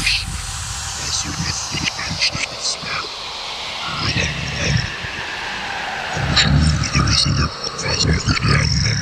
English. Also mit Einschnitt. Everything that was not good.